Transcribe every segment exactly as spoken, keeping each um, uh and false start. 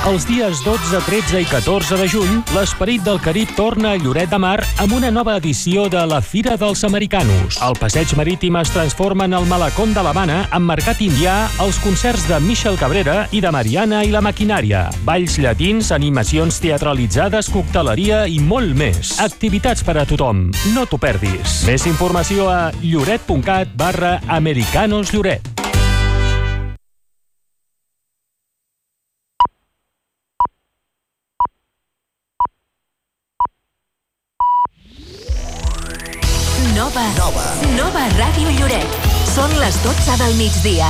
Els dies dotze, tretze i catorze de juny, l'Esperit del Carib torna a Lloret de Mar amb una nova edició de la Fira dels Americanos. El passeig marítim es transforma en el Malacón de l'Havana amb mercat indià, els concerts de Michel Cabrera i de Mariana i la Maquinària, balls llatins, animacions teatralitzades, cocteleria i molt més. Activitats per a tothom. No t'ho perdis. Més informació a lloret.cat barra Americanos Lloret. Nova. Nova. Nova Ràdio Lloret. Són les dotze del migdia.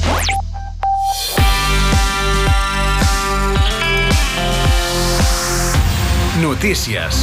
Notícies.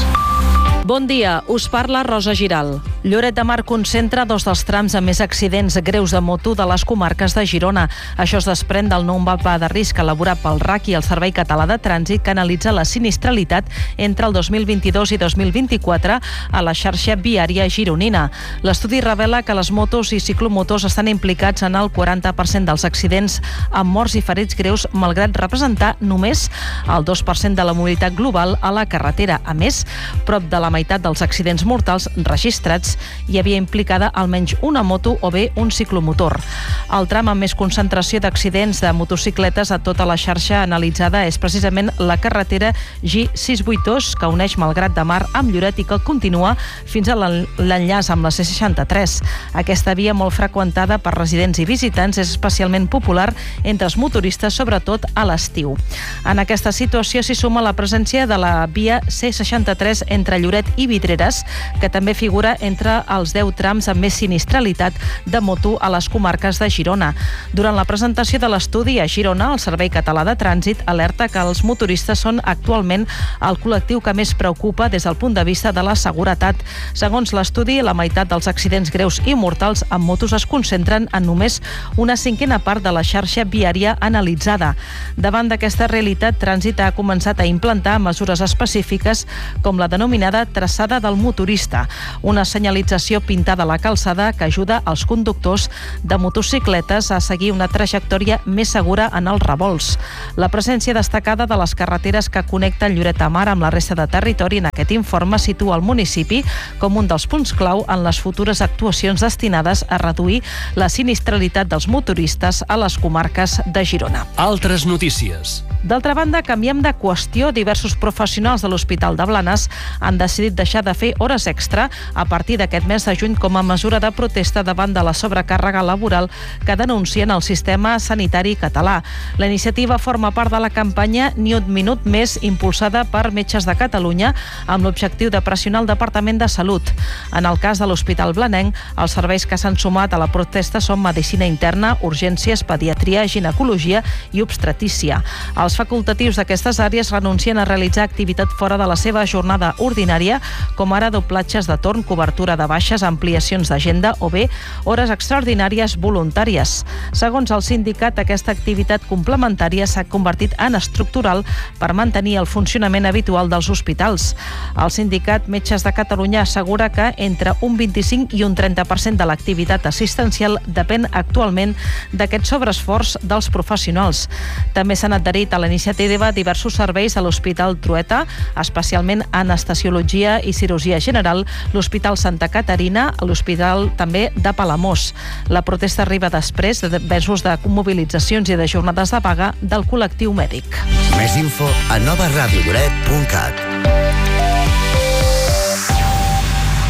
Bon dia, us parla Rosa Giral. Lloret de Mar concentra dos dels trams amb més accidents greus de moto de les comarques de Girona. Això es desprèn del nou mapa de risc elaborat pel R A C i el Servei Català de Trànsit, que analitza la sinistralitat entre el dos mil vint-i-dos i dos mil vint-i-quatre a la xarxa viària gironina. L'estudi revela que les motos i ciclomotors estan implicats en el quaranta per cent dels accidents amb morts i ferits greus, malgrat representar només el dos per cent de la mobilitat global a la carretera. A més, prop de la meitat dels accidents mortals registrats hi havia implicada almenys una moto o bé un ciclomotor. El tram amb més concentració d'accidents de motocicletes a tota la xarxa analitzada és precisament la carretera G sis cents vuitanta dos, que uneix Malgrat de Mar amb Lloret i que continua fins a l'enllaç amb la C seixanta-tres. Aquesta via, molt freqüentada per residents i visitants, és especialment popular entre els motoristes, sobretot a l'estiu. En aquesta situació s'hi suma la presència de la via C seixanta-tres entre Lloret i Vidreres, que també figura entre els deu trams amb més sinistralitat de moto a les comarques de Girona. Durant la presentació de l'estudi a Girona, el Servei Català de Trànsit alerta que els motoristes són actualment el col·lectiu que més preocupa des del punt de vista de la seguretat. Segons l'estudi, la meitat dels accidents greus i mortals amb motos es concentren en només una cinquena part de la xarxa viària analitzada. Davant d'aquesta realitat, Trànsit ha començat a implantar mesures específiques com la denominada traçada del motorista, una senyalització pintada a la calçada que ajuda els conductors de motocicletes a seguir una trajectòria més segura en els revolts. La presència destacada de les carreteres que connecten Lloret de Mar amb la resta de territori en aquest informe situa el municipi com un dels punts clau en les futures actuacions destinades a reduir la sinistralitat dels motoristes a les comarques de Girona. Altres notícies. D'altra banda, canviem de qüestió. Diversos professionals de l'Hospital de Blanes han decidit deixar de fer hores extra a partir d'aquest mes de juny com a mesura de protesta davant de la sobrecàrrega laboral que denuncien el sistema sanitari català. La iniciativa forma part de la campanya Ni un minut més, impulsada per Metges de Catalunya amb l'objectiu de pressionar el Departament de Salut. En el cas de l'Hospital Blanenc, els serveis que s'han sumat a la protesta són medicina interna, urgències, pediatria, ginecologia i obstetrícia. Els facultatius d'aquestes àrees renuncien a realitzar activitat fora de la seva jornada ordinària, com ara doblatges de torn, cobertura de baixes, ampliacions d'agenda o bé hores extraordinàries voluntàries. Segons el sindicat, aquesta activitat complementària s'ha convertit en estructural per mantenir el funcionament habitual dels hospitals. El sindicat Metges de Catalunya assegura que entre un vint-i-cinc i un trenta per cent de l'activitat assistencial depèn actualment d'aquest sobreesforç dels professionals. També s'han adherit a la iniciativa diversos serveis a l'Hospital Trueta, especialment anestesiologia i cirurgia general, l'Hospital Santa Caterina, l'Hospital també de Palamós. La protesta arriba després de mesos de mobilitzacions i de jornades de vaga del col·lectiu mèdic. Més info a nova ràdio lloret punt cat.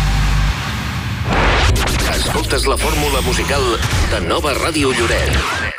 Escoltes la fórmula musical de Nova Ràdio Lloret.